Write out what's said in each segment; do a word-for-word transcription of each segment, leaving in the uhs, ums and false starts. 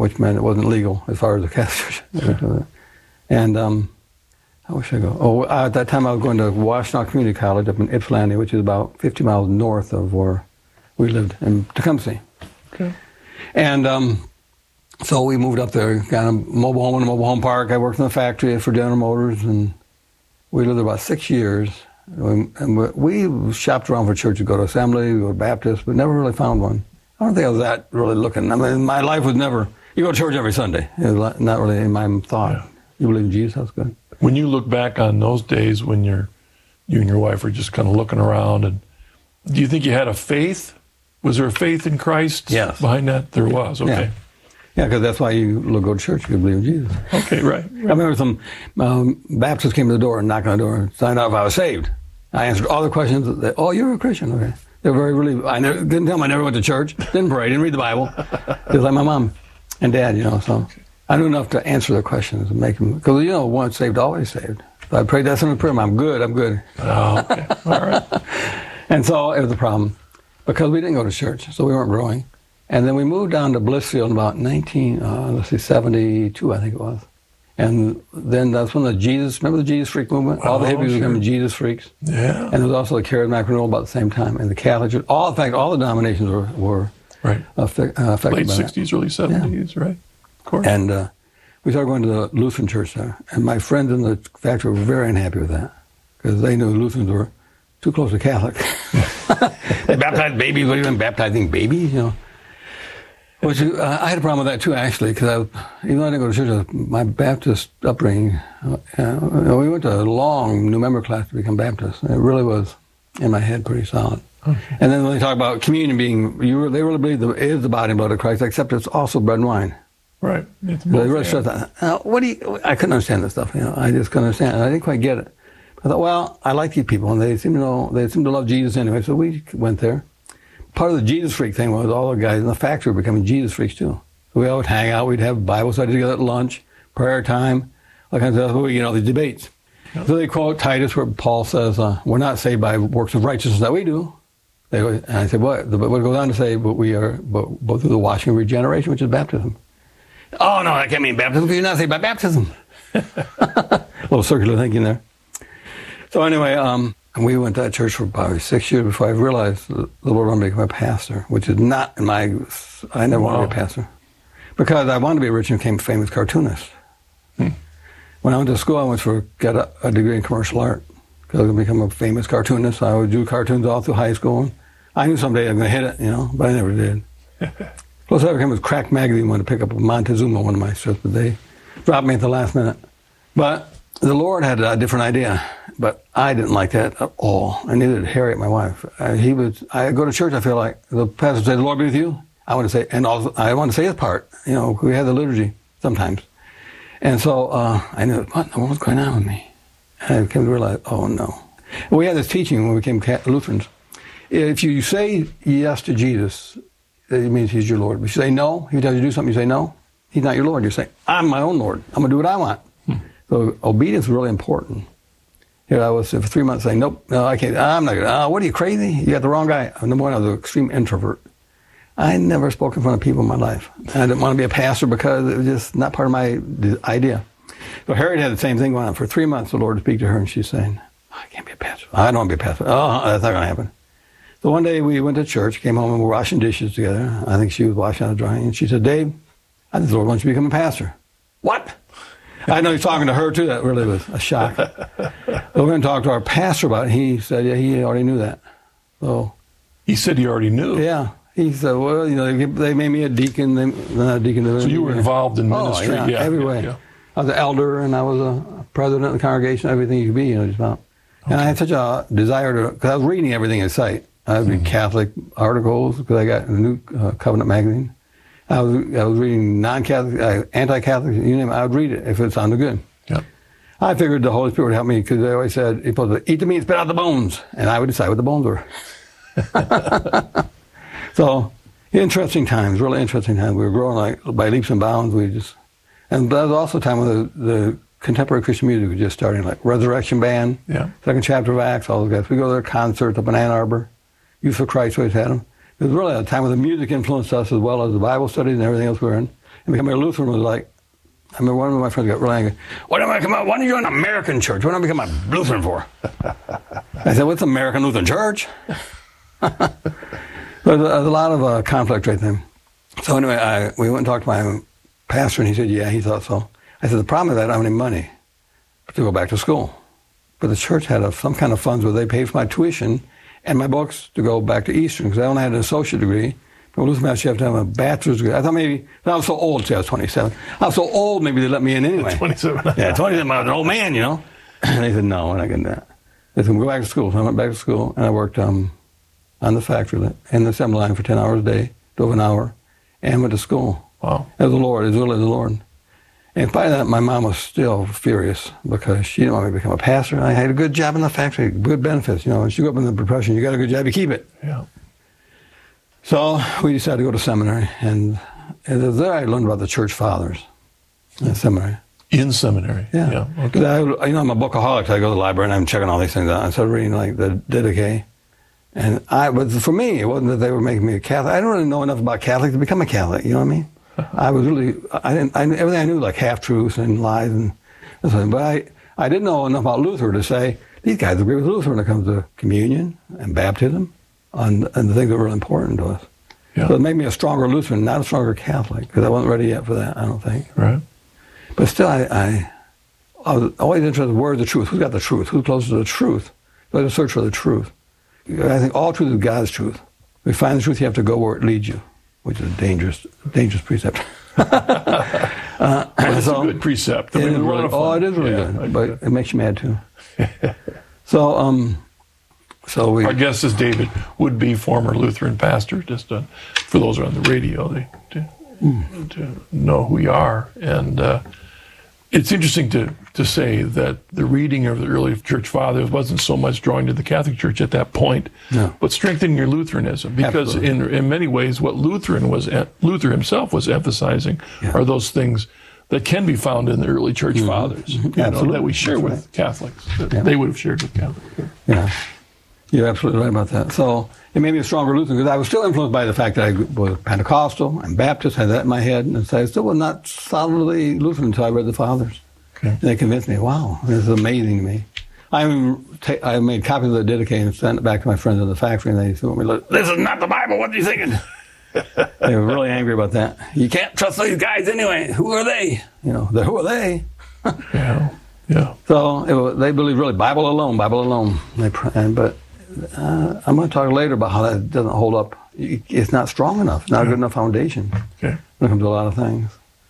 which meant it wasn't legal as far as the Catholic Church. And um, how should I go? Oh, at that time I was going to Washtenaw Community College up in Ypsilanti, which is about fifty miles north of where we lived in Tecumseh. Okay. And um, so we moved up there, got a mobile home in a mobile home park. I worked in the factory for General Motors, and we lived there about six years. And we shopped around for church to go to Assembly, we go to Baptist, but never really found one. I don't think I was that really looking. I mean, my life was never, you go to church every Sunday. It was not really in my thought. Yeah. You believe in Jesus, that's good. When you look back on those days when you're, you and your wife were just kind of looking around, and do you think you had a faith? Was there a faith in Christ yes. behind that? There was, okay. Yeah, because yeah, that's why you go to church, you believe in Jesus. Okay, right. right. I remember some um, Baptists came to the door and knocked on the door and signed out if I was saved. I answered all the questions. They, oh, you're a Christian, okay. They were very relieved. I never, didn't tell them I never went to church, didn't pray, didn't read the Bible. Just like my mom and dad, you know, so I knew enough to answer their questions and make them, because, you know, once saved, always saved. So I prayed that simple prayer, I'm good, I'm good. Oh, okay, all right. And so it was a problem, because we didn't go to church, so we weren't growing. And then we moved down to Blissfield in about nineteen, uh, let's see, seventy-two, I think it was. And then that's when the Jesus, remember the Jesus Freak movement? All the oh, hippies sure. became Jesus Freaks. Yeah. And there was also the Charismatic Renewal about the same time. And the Catholic Church, all, in fact, all the denominations were, were right. affe- uh, affected Late by sixties, that. early seventies, yeah. Right? Of course. And uh, we started going to the Lutheran church there. And my friends in the factory were very unhappy with that, because they knew Lutherans were too close to Catholic. They baptized babies, what are you doing, baptizing babies, you know? Which, uh, I had a problem with that too, actually, because even though I didn't go to church, my Baptist upbringing, uh, we went to a long new member class to become Baptist. It really was in my head pretty solid. Okay. And then when they talk about communion being, you, they really believe that it is the body and blood of Christ, except it's also bread and wine. Right. It's they really stress that. Now, what do you? I couldn't understand this stuff. You know, I just couldn't understand it. I didn't quite get it. I thought, well, I like these people, and they seem to know, they seem to love Jesus anyway. So we went there. Part of the Jesus Freak thing was all the guys in the factory were becoming Jesus Freaks too. So we all would hang out. We'd have Bible study together at lunch, prayer time, all kinds of stuff. You know, these debates. Yep. So they quote Titus, where Paul says, uh, "We're not saved by works of righteousness that we do." They, and I said, "What?" But what it goes on to say, "But we are, but, but through the washing of regeneration, which is baptism." Oh no, that can't mean baptism because you're not saved by baptism. A little circular thinking there. So anyway, um, we went to that church for probably six years before I realized the Lord wanted me to become a pastor, which is not in my. I never wow. wanted to be a pastor because I wanted to be a rich and became a famous cartoonist. Hmm. When I went to school, I went for get a, a degree in commercial art because I was going to become a famous cartoonist. I would do cartoons all through high school. I knew someday I was going to hit it, you know, but I never did. Closest I ever came was Crack Magazine. Wanted to pick up Montezuma, one of my strips, but they dropped me at the last minute. But the Lord had a different idea, but I didn't like that at all, and neither did Harriet, my wife. Uh, he was. I go to church. I feel like the pastor would say, "The Lord be with you." I want to say, and also I want to say his part. You know, we had the liturgy sometimes, and so uh, I knew what in the world's going on with me. And I came to realize, oh no. We had this teaching when we became Lutherans. If you say yes to Jesus, it means he's your Lord. If you say no, he tells you to do something, you say no, he's not your Lord. You say, I'm my own Lord. I'm going to do what I want. Hmm. So obedience is really important. Here I was for three months saying, nope, no, I can't. I'm not going to. Uh, what are you, crazy? You got the wrong guy. Number one, I was an extreme introvert. I never spoke in front of people in my life. I didn't want to be a pastor because it was just not part of my idea. So Harriet had the same thing going on. For three months, the Lord would speak to her, and she's saying, I can't be a pastor. I don't want to be a pastor. Oh, that's not going to happen. So one day we went to church, came home, and we were washing dishes together. I think she was washing out the drying, and she said, Dave, I think the Lord wants you to become a pastor. What? I know he's talking to her, too. That really was a shock. So we're going to talk to our pastor about it. He said, yeah, he already knew that. So he said he already knew? Yeah. He said, well, you know, they, they made me a deacon. They, not a deacon. So you were involved in ministry? Oh, yeah, yeah, every yeah, way. Yeah. I was an elder, and I was a president of the congregation, everything you could be, you know, just about. Okay. And I had such a desire to, because I was reading everything in sight. I would read mm-hmm. Catholic articles, because I got a new uh, Covenant magazine. I was I was reading non-Catholic, uh, anti-Catholic, you name it, I would read it if it sounded good. Yeah. I figured the Holy Spirit would help me, because they always said, you're supposed to eat the meat, spit out the bones. And I would decide what the bones were. So, interesting times, really interesting times. We were growing like by leaps and bounds. We just, and that was also a time when the, the contemporary Christian music was just starting, like Resurrection Band, yeah. Second Chapter of Acts, all those guys. We go to their concerts up in Ann Arbor. Youth for Christ always had them. It was really a time when the music influenced us as well as the Bible studies and everything else we were in. And becoming a Lutheran was like, I remember one of my friends got really angry. Why don't I come out? Why don't you join an American church? What do I become a Lutheran for? I said, what's American Lutheran Church? There's a, a lot of uh, conflict right there. So anyway, I, we went and talked to my pastor, and he said, yeah, he thought so. I said, the problem is I don't have any money to go back to school. But the church had a, some kind of funds where they paid for my tuition and my books to go back to Eastern, because I only had an associate degree. But Lutheran Mass, you have to have a bachelor's degree. I thought maybe, I was so old, see, I was twenty-seven. I was so old, maybe they let me in anyway. twenty-seven. Yeah, twenty-seven, I was an old man, you know. And they said, no, we're not getting that. They said, go back to school. So I went back to school, and I worked um, on the factory, in the assembly line for ten hours a day, drove an hour, and went to school. Wow. As the Lord, as really the Lord. And by that, my mom was still furious because she didn't want me to become a pastor. I had a good job in the factory, good benefits. You know, as you go up in the profession, you got a good job, you keep it. Yeah. So we decided to go to seminary, and, and there I learned about the church fathers in seminary. In seminary? Yeah. yeah. Okay. I, you know, I'm a bookaholic. I go to the library and I'm checking all these things out. I started reading like the Didache. And I, but for me, it wasn't that they were making me a Catholic. I didn't really know enough about Catholic to become a Catholic. You know what I mean? I was really, I didn't, I, everything I knew, like half-truths and lies and something. But I, I didn't know enough about Luther to say, these guys agree with Luther when it comes to communion and baptism and, and the things that were really important to us. Yeah. So it made me a stronger Lutheran, not a stronger Catholic, because I wasn't ready yet for that, I don't think. Right. But still, I, I, I was always interested in where's the truth? Who's got the truth? Who's closest to the truth? So I had to search for the truth. I think all truth is God's truth. If you find the truth, you have to go where it leads you, which is a dangerous, dangerous precept. uh, well, that's so, a good precept. I it mean, is really, oh, it is really yeah, good, but it makes you mad too. so, um, so we. Our guest is David, would be former Lutheran pastor. Just uh, for those who are on the radio, they to, mm. to know who you are, and uh, it's interesting to to say that the reading of the early church fathers wasn't so much drawing to the Catholic Church at that point, no. but strengthening your Lutheranism, because in in many ways what Lutheran was Luther himself was emphasizing yeah. are those things that can be found in the early church mm-hmm. fathers, mm-hmm. you know, that we share That's with right. Catholics, that yeah. they would have shared with Catholics. Yeah, you're absolutely right about that. So it made me a stronger Lutheran, because I was still influenced by the fact that I was Pentecostal and Baptist, had that in my head, and so I still was not solidly Lutheran until I read the Fathers. Okay. And they convinced me, wow, this is amazing to me. I even ta- I made copies of the Didache and sent it back to my friends in the factory, and they said, this is not the Bible, what are you thinking? They were really angry about that. You can't trust these guys anyway. Who are they? You know, who are they? yeah, yeah. So it was, they believe really Bible alone, Bible alone. They, and, but uh, I'm going to talk later about how that doesn't hold up. It's not strong enough, not yeah. a good enough foundation okay. when it comes to a lot of things.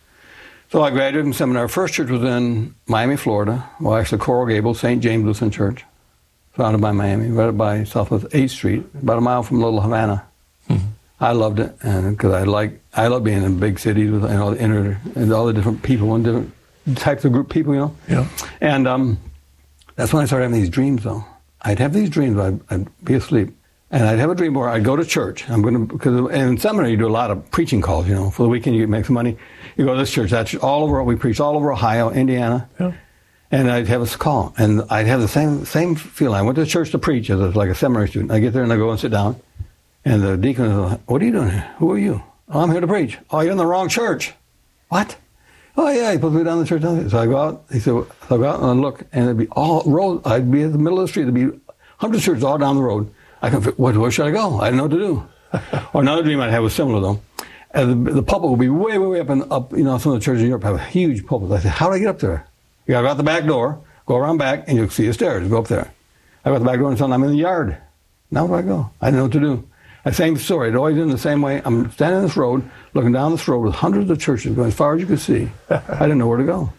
So I graduated from seminary. First church was in Miami, Florida. Well, actually, Coral Gables, Saint James Lutheran Church, founded by Miami, right by Southwest eighth Street, about a mile from Little Havana. Mm-hmm. I loved it, and because I like, I love being in big cities with you know, the inner and all the different people and different types of group people, you know. Yeah. And um, that's when I started having these dreams, though. I'd have these dreams. I'd, I'd be asleep, and I'd have a dream where I'd go to church. I'm going to, because in seminary you do a lot of preaching calls. You know, for the weekend you make some money. You go to this church. That's all over. We preach all over Ohio, Indiana. Yeah. And I'd have a call, and I'd have the same same feeling. I went to church to preach as a, like a seminary student. I get there and I go and sit down. And the deacon is like, what are you doing here? Who are you? Oh, I'm here to preach. Oh, you're in the wrong church. What? Oh, yeah, he puts me down the church. So I go out. He said, so I go out and look, and it'd be all road. I'd be in the middle of the street. There'd be hundreds of churches all down the road. I can, where, where should I go? I didn't know what to do. Or another dream I'd have was similar, though. And the, the pulpit would be way, way, way up, and up. You know, some of the churches in Europe have a huge pulpit. I said, how do I get up there? You got to go out the back door, go around back, and you'll see the stairs. Go up there. I go out the back door, and suddenly I'm in the yard. Now where do I go? I didn't know what to do. The same story. It always in the same way. I'm standing on this road, looking down this road with hundreds of churches going as far as you could see. I didn't know where to go.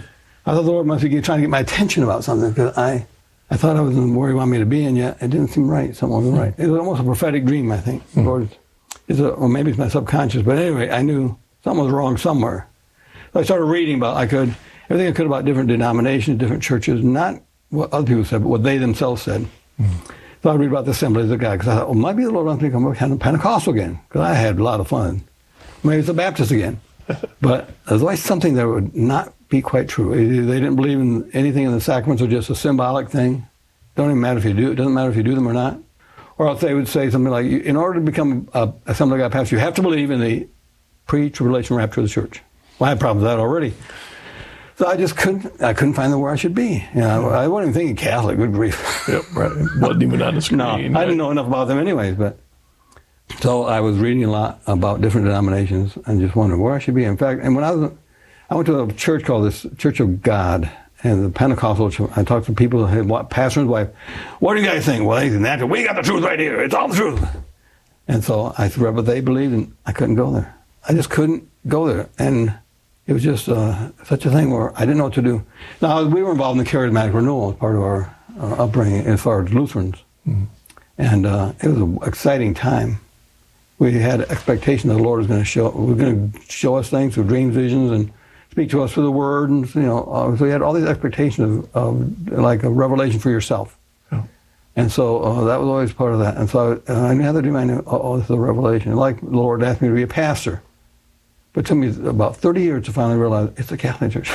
I thought the Lord must be trying to get my attention about something, because I, I thought I was in where He wanted me to be, and yet it didn't seem right. Something wasn't right. It was almost a prophetic dream, I think. Mm-hmm. Lord, it's a, or maybe it's my subconscious, but anyway, I knew something was wrong somewhere. So I started reading about I could everything I could about different denominations, different churches, not what other people said, but what they themselves said. Mm-hmm. So I read about the Assemblies of God, because I thought, well, maybe the Lord wants me to become kind of Pentecostal again, because I had a lot of fun. Maybe it's a Baptist again. But there's always something that would not be quite true. They didn't believe in anything in the sacraments, or just a symbolic thing. Don't even matter if you do. It doesn't matter if you do them or not. Or else they would say something like, in order to become a Assembly of God pastor, you have to believe in the pre-tribulation rapture of the church. Well, I had problems with that already. So I just couldn't, I couldn't find where I should be. You know, I wasn't even thinking Catholic, good grief. Yep, right. Wasn't even on the screen. No, I right? didn't know enough about them anyways, but. So I was reading a lot about different denominations and just wondering where I should be. In fact, and when I was, I went to a church called this Church of God, and the Pentecostal church. I talked to people, had pastor and his wife. What do you guys think? Well, they said, we got the truth right here. It's all the truth. And so I said, but they believed, and I couldn't go there. I just couldn't go there. And it was just uh, such a thing where I didn't know what to do. Now, we were involved in the charismatic renewal as part of our, our upbringing as far as Lutherans. Mm-hmm. And uh, it was an exciting time. We had expectation that the Lord was going to show, was going to show us things through dreams, visions, and speak to us through the Word, and you know, uh, so we had all these expectations of, of like a revelation for yourself. Oh. And so uh, that was always part of that. And so I, uh, I had to do my, oh, this is a revelation. Like the Lord asked me to be a pastor, but it took me about thirty years to finally realize it's a Catholic church.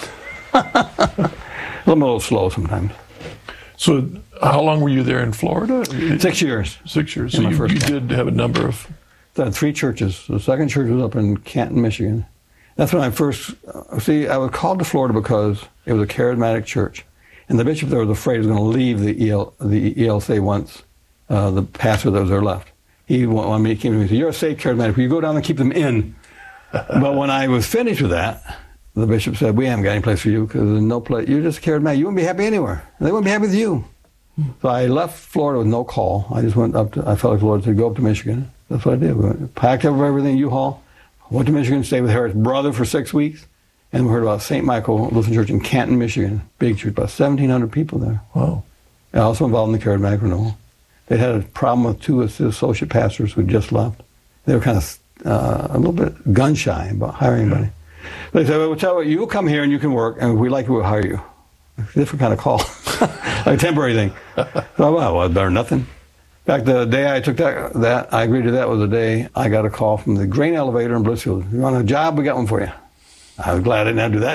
I'm a little slow sometimes. So how long were you there in Florida? Six years. Six years. So you, you did have a number of... So I had three churches. The second church was up in Canton, Michigan. That's when I first... Uh, see, I was called to Florida because it was a charismatic church. And the bishop there was afraid he was going to leave the E L, the E L C once uh, the pastor that was there left. He wanted me, he came to me and said, you're a safe charismatic. You go down and keep them in. But when I was finished with that, the bishop said, we haven't got any place for you because there's no place. You're just a charismatic. You wouldn't be happy anywhere. They wouldn't be happy with you. So I left Florida with no call. I just went up to, I felt like the Lord said, go up to Michigan. That's what I did. We packed up everything, U-Haul, went to Michigan, stayed with Harriet's brother for six weeks, and we heard about Saint Michael Lutheran Church in Canton, Michigan. Big church, about seventeen hundred people there. Wow. I also involved in the charismatic renewal. They had a problem with two associate pastors who just left. They were kind of uh, a little bit gun-shy about hiring anybody. Yeah. They said, well, tell you, you'll come here and you can work, and if we like you, we'll hire you. It's a different kind of call, like a temporary thing. So, well, well, better than nothing. In fact, the day I took that, that, I agreed to that was the day I got a call from the grain elevator in Blissfield. You want a job? We got one for you. I was glad I didn't have to do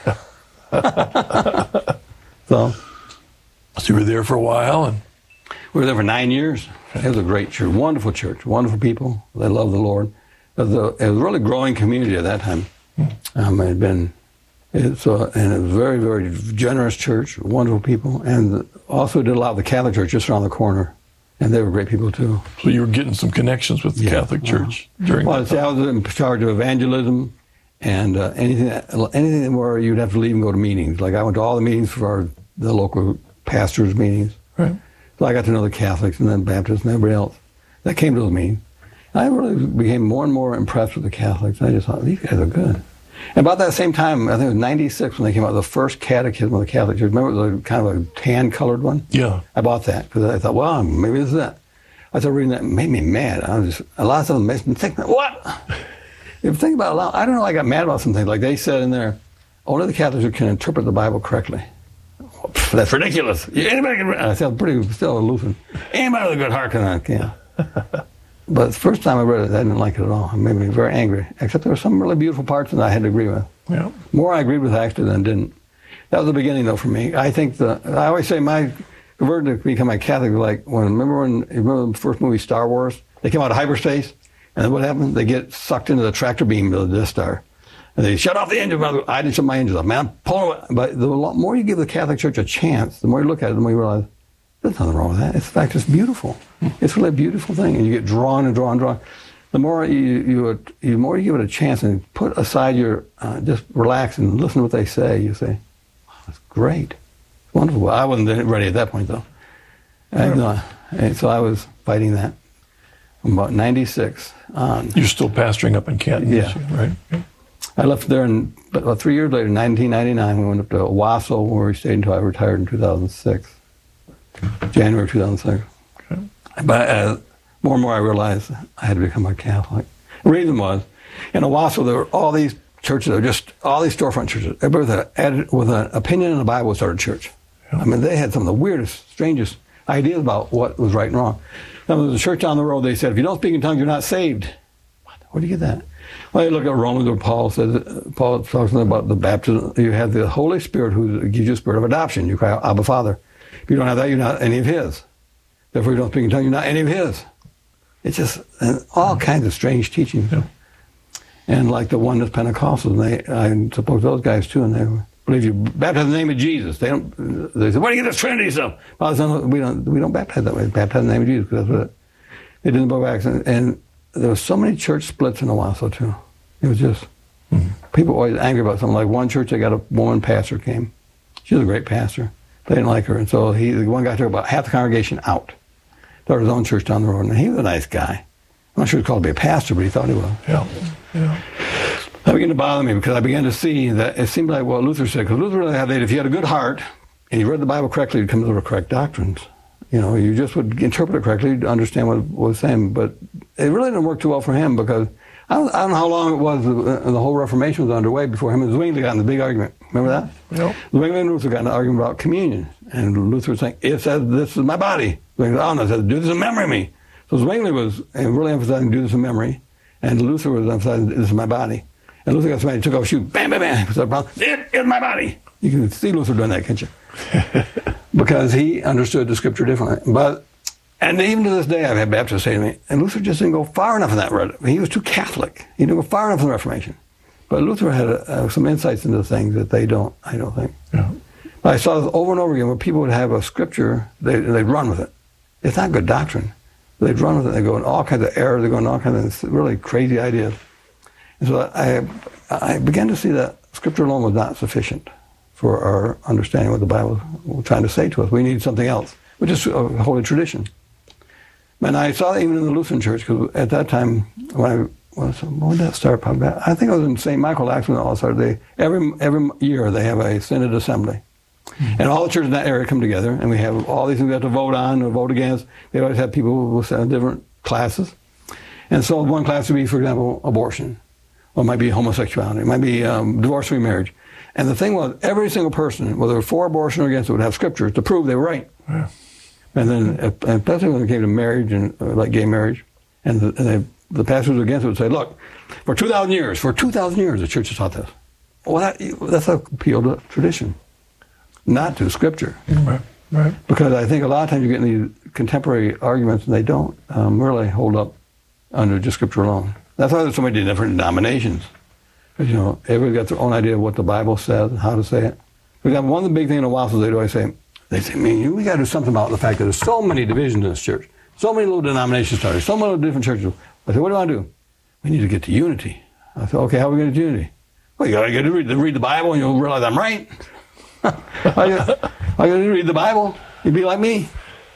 that job. so, so you were there for a while, and we were there for nine years. It was a great church, wonderful church, wonderful people. They loved the Lord. It was a, it was a really growing community at that time. Um, it had been, it's a, and it was a very, very generous church, wonderful people, and also did a lot of the Catholic Church just around the corner, and they were great people too. So you were getting some connections with the yeah, Catholic Church uh, during well, that see, time. I was in charge of evangelism and uh, anything, anything where you'd have to leave and go to meetings. Like I went to all the meetings for our, the local pastors' meetings. Right. So I got to know the Catholics and then Baptists and everybody else that came to those meetings. I really became more and more impressed with the Catholics. I just thought, these guys are good. And about that same time, I think it was ninety-six when they came out with the first catechism of the Catholic Church. Remember it was a kind of a tan-colored one? Yeah. I bought that because I thought, well, maybe this is that. I started reading that. It made me mad. I was just, a lot of stuff makes me think, what? If you think about it, loud, I don't know, I got mad about some things. Like they said in there, only the Catholics who can interpret the Bible correctly. That's ridiculous. Anybody can, I felt pretty, still a Lutheran. Anybody with a good heart can, yeah. But the first time I read it, I didn't like it at all. It made me very angry. Except there were some really beautiful parts that I had to agree with. Yeah. More I agreed with actually than didn't. That was the beginning though for me. I think the, I always say my conversion to become a Catholic was like when, remember when, you remember the first movie Star Wars? They came out of hyperspace, and then what happened? They get sucked into the tractor beam of the Death Star. And they shut off the engine. I didn't shut my engines off. Man, I'm pulling away. But the more you give the Catholic Church a chance, the more you look at it, the more you realize, there's nothing wrong with that. It's, in fact, it's beautiful. It's really a beautiful thing. And you get drawn and drawn and drawn. The more you, you, the more you give it a chance and put aside your, uh, just relax and listen to what they say, you say, wow, that's great. It's wonderful. I wasn't ready at that point, though. And, uh, and so I was fighting that from about ninety-six on. You're still pastoring up in Canton, yeah. right? Yeah. I left there, and about three years later, nineteen ninety-nine, we went up to Owasso, where we stayed until I retired in two thousand six. January two thousand six. Okay. But uh, more and more I realized I had to become a Catholic. The reason was, in Owasso, there were all these churches, there were just all these storefront churches. Everybody with, a, with an opinion in the Bible started a church. Yeah. I mean, they had some of the weirdest, strangest ideas about what was right and wrong. Now, there was a church on the road, they said, if you don't speak in tongues, you're not saved. What? Where do you get that? Well, you look at Romans where Paul says, Paul talks about the baptism. You have the Holy Spirit who gives you a spirit of adoption. You cry out, Abba, Father. If you don't have that, you're not any of his. Therefore, you don't speak in tongues, you're not any of his. It's just uh, all kinds of strange teachings. Yeah. And like the Oneness Pentecostals, they, I suppose those guys too, and they believe you baptize in the name of Jesus. They don't. They say, "Where do you get this Trinity stuff?" Well, we don't. We don't baptize that way. Baptize in the name of Jesus, because that's what they did in the Book of Acts. And, and there were so many church splits in Owasso too. It was just mm-hmm. people always angry about something. Like one church, they got a woman pastor came. She was a great pastor. They didn't like her, and so he, the one guy took about half the congregation out. Started his own church down the road, and he was a nice guy. I'm not sure he's called to be a pastor, but he thought he was. Yeah, yeah. That began to bother me because I began to see that it seemed like what Luther said, because Luther really had that if you had a good heart and you read the Bible correctly, you'd come to the correct doctrines. You know, you just would interpret it correctly, you'd understand what it was saying. But it really didn't work too well for him because I don't, I don't know how long it was the, the whole Reformation was underway before him and Zwingli got in the big argument. Remember that? Yep. Zwingli and Luther got in an argument about communion. And Luther was saying, it says this is my body. Zwingli said, oh, no, it says do this in memory of me. So Zwingli was really emphasizing do this in memory, and Luther was emphasizing this is my body. And Luther got somebody, took off a shoe, bam, bam, bam, it is my body. You can see Luther doing that, can't you? Because he understood the scripture differently. But, and even to this day, I've had Baptists say to me, and Luther just didn't go far enough in that. He was too Catholic. He didn't go far enough in the Reformation. But Luther had uh, some insights into things that they don't, I don't think. Yeah. But I saw this over and over again where people would have a scripture, they, they'd run with it. It's not good doctrine. They'd run with it. They go in all kinds of errors. They go in all kinds of really crazy ideas. And so I, I began to see that Scripture alone was not sufficient for our understanding what the Bible was trying to say to us. We need something else, which is a holy tradition. And I saw that even in the Lutheran Church, because at that time, when I was, when did that start? Probably, I think it was in Saint Michael, actually, when it all started. They, every, every year they have a Synod Assembly. Mm-hmm. And all the churches in that area come together, and we have all these things we have to vote on or vote against. They always have people with different classes. And so one class would be, for example, abortion. Or it might be homosexuality. It might be um, divorce or remarriage. And the thing was, every single person, whether for abortion or against it, would have scriptures to prove they were right. Yeah. And then, especially when it came to marriage, and uh, like gay marriage, and the, and they, the pastors against it would say, look, for two thousand years, for two thousand years, the church has taught this. Well, that, that's a appeal to tradition, not to scripture. Right, right. Because I think a lot of times you get in these contemporary arguments, and they don't um, really hold up under just scripture alone. That's why there's so many different denominations. Because, you know, everybody's got their own idea of what the Bible says and how to say it. For example, one of the big things in Owasso, they'd always say, they say, man, we got to do something about the fact that there's so many divisions in this church, so many little denominations started, so many different churches. I said, what do I do? We need to get to unity. I said, okay, how are we going to get to unity? Well, you got to get to read, read the Bible and you'll realize I'm right. I got to read the Bible. You'd be like me.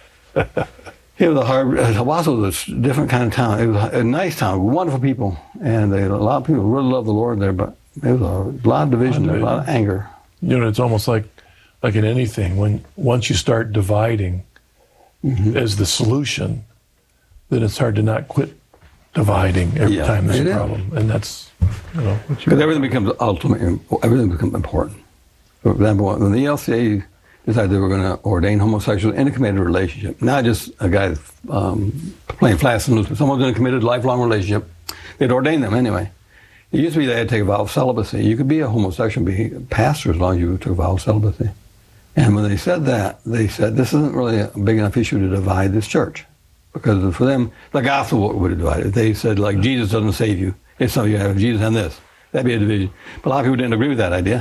It was a hard, Owasso was a different kind of town. It was a nice town, wonderful people, and they, a lot of people really loved the Lord there, but there was a lot of division, there, a lot of anger. You know, it's almost like, like in anything, when once you start dividing mm-hmm. as the solution, then it's hard to not quit dividing every yeah, time there's a problem, and that's, you know, what you. Because everything becomes ultimately, everything becomes important. For example, when the E L C A decided they were going to ordain homosexuals in a committed relationship, not just a guy um, playing fast and loose, but someone in a committed lifelong relationship. They'd ordain them anyway. It used to be they had to take a vow of celibacy. You could be a homosexual and be a pastor as long as you took a vow of celibacy. And when they said that, they said this isn't really a big enough issue to divide this church. Because for them, the gospel would have divided. They said, like, Jesus doesn't save you. It's something you have Jesus and this. That'd be a division. But a lot of people didn't agree with that idea.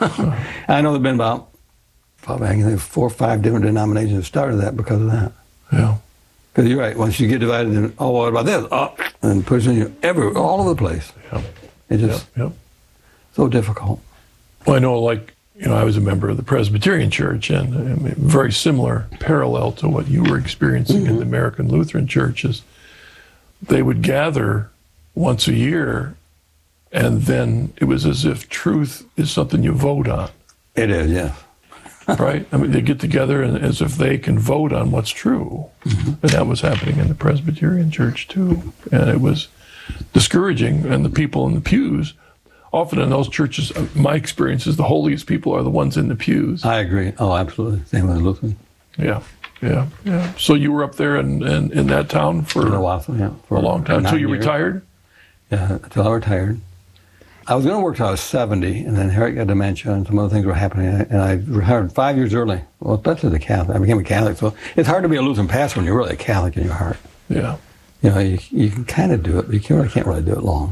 I know there have been about Probably I can think four or five different denominations that started that because of that. Yeah. Because you're right. Once you get divided, then oh, what about this? Oh, and pushing you everywhere, all over the place. Yeah. It's just yep, yep. so difficult. Well, I know, like, you know, I was a member of the Presbyterian Church, and I mean, very similar, parallel to what you were experiencing mm-hmm. in the American Lutheran churches. They would gather once a year, and then it was as if truth is something you vote on. It is, yeah. Right? I mean, they get together and as if they can vote on what's true. Mm-hmm. And that was happening in the Presbyterian Church, too. And it was discouraging. And the people in the pews, often in those churches, my experience is the holiest people are the ones in the pews. I agree. Oh, absolutely. Same with Lutheran. Yeah, yeah, yeah. So you were up there in, in, in that town for in Owasso, yeah, for a long time, until you years. retired? Yeah, until I retired. I was going to work till I was seventy, and then Harriet got dementia, and some other things were happening, and I retired five years early. Well, especially the Catholic. I became a Catholic, so it's hard to be a Lutheran pastor when you're really a Catholic in your heart. Yeah. You know, you, you can kind of do it, but you really can't really do it long.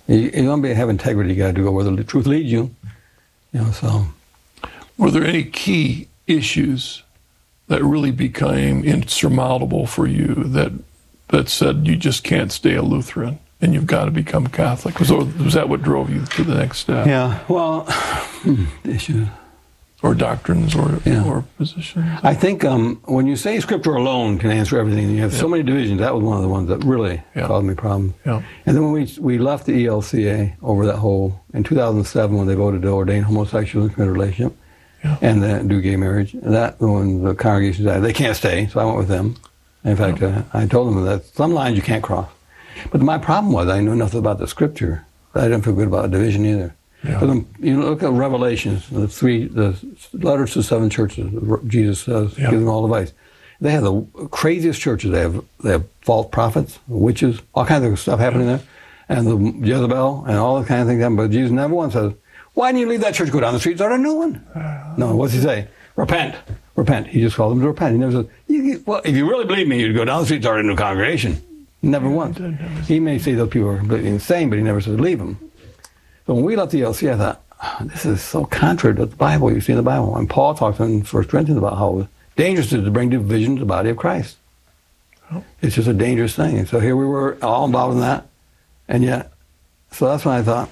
You, you want to have integrity, you got to go where the truth leads you. You know, so. Were there any key issues that really became insurmountable for you that that said you just can't stay a Lutheran and you've got to become Catholic? Was, was that what drove you to the next step? Yeah, well, issues. Or doctrines or, yeah. or positions? I think um, when you say Scripture alone can answer everything, you have yeah. so many divisions, that was one of the ones that really yeah. caused me problems. Yeah. And then when we we left the E L C A over that whole, in two thousand seven when they voted to ordain homosexuals and commit relationship, yeah. and then do gay marriage, that when the congregation said they can't stay, so I went with them. In fact, yeah. uh, I told them that some lines you can't cross. But my problem was I knew nothing about the Scripture. I didn't feel good about division either. Yeah. But you look at Revelations, the three, the letters to seven churches. Jesus says, yeah. gives them all advice. They have the craziest churches. They have they have false prophets, witches, all kinds of stuff happening yeah. there, and the Jezebel and all the kind of things. But Jesus never once says, "Why didn't you leave that church, go down the street, start a new one?" Uh, no, what's he say? Repent, repent. He just called them to repent. He never says, you, "Well, if you really believe me, you'd go down the street, start a new congregation." Never yeah, once. He may say those people are completely insane, but he never says leave them. So when we left the E L C A, I thought, oh, this is so contrary to the Bible. You see in the Bible. And Paul talks in First Corinthians about how dangerous it is to bring division to the body of Christ. Oh. It's just a dangerous thing. And so here we were all involved in that. And yet, so that's when I thought,